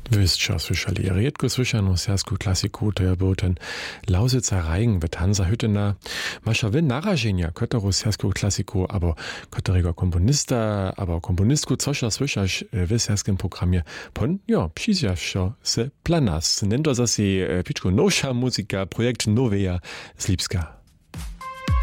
Wysčas słyszeli riedko słyšanú serbskú klasiku, to je bol ten Lausitzer Reigen with Hansa Hüttener. Maša wy naraženia, ktorú serbskú klasiku, abo ktorého komponista, abo komponistku, coša słyšaš w serbskim programie, pon, ja, przyjdziawšo se planas. Nendo zasi pičku novša muzika, projekt Noveja z Lipska.